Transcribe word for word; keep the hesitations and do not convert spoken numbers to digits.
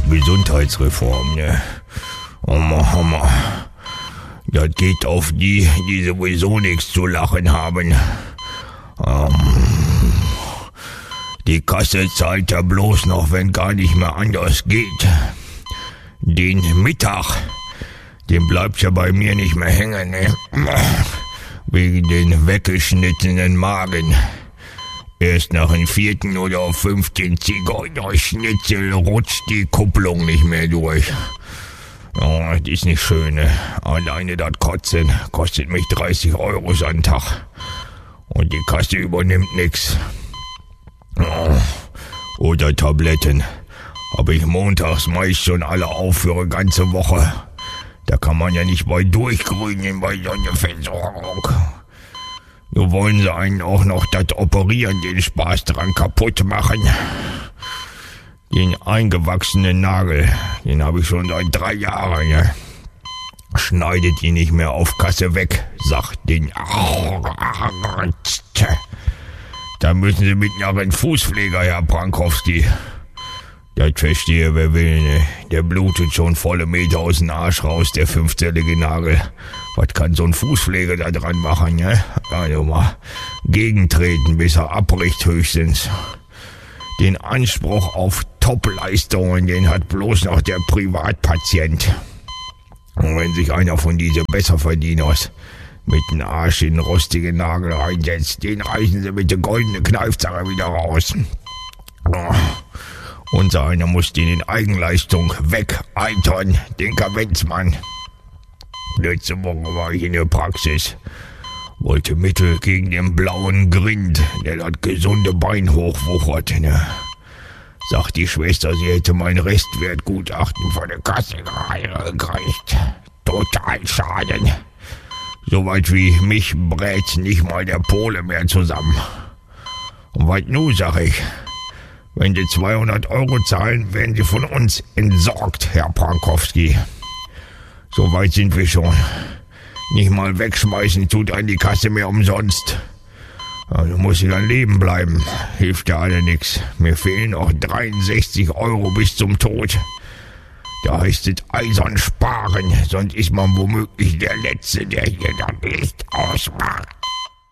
Gesundheitsreform, ne? Hammer, Hammer. Das geht auf die, die sowieso nichts zu lachen haben. Ähm, die Kasse zahlt ja bloß noch, wenn gar nicht mehr anders geht. Den Mittag, den bleibt ja bei mir nicht mehr hängen, ne? Wegen den weggeschnittenen Magen. Erst nach dem vierten oder fünften Zigeunerschnitzel rutscht die Kupplung nicht mehr durch. Oh, das ist nicht schön, ne? Alleine das Kotzen kostet mich dreißig Euro am Tag. Und die Kasse übernimmt nix. Oh. Oder Tabletten. Habe ich montags meist schon alle auf für eine ganze Woche. Da kann man ja nicht bei durchgrünen bei so einer Versorgung. Nur wollen sie einen auch noch das Operieren, den Spaß dran kaputt machen. Den eingewachsenen Nagel, den habe ich schon seit drei Jahren, ja. Schneidet ihn nicht mehr auf Kasse weg, sagt den. Da müssen Sie mit einem Fußpfleger, Herr Prankowski. Das verstehe wer will, ne? Der blutet schon volle Meter aus dem Arsch raus, der fünfzellige Nagel. Was kann so ein Fußpfleger da dran machen, ne? Also mal gegentreten, bis er abbricht höchstens. Den Anspruch auf Top-Leistungen, den hat bloß noch der Privatpatient. Und wenn sich einer von diesen Besserverdieners mit dem Arsch in den rostigen Nagel reinsetzt, den reißen sie mit der goldenen Kneifzange wieder raus. Oh. Unser einer muss den in Eigenleistung wegeitern, den Kavenzmann. Letzte Woche war ich in der Praxis. Wollte Mittel gegen den blauen Grind, der das gesunde Bein hochwuchert. Ne? Sagt die Schwester, sie hätte mein Restwertgutachten von der Kasse gekriegt. Total Schaden. Soweit wie mich brät nicht mal der Pole mehr zusammen. Und was nu, sag ich. Wenn Sie zweihundert Euro zahlen, werden Sie von uns entsorgt, Herr Prankowski. So weit sind wir schon. Nicht mal wegschmeißen tut an die Kasse mehr umsonst. Also muss ich dann leben bleiben. Hilft ja alle nix. Mir fehlen noch dreiundsechzig Euro bis zum Tod. Da heißt es eisern sparen, sonst ist man womöglich der Letzte, der hier das Licht ausmacht.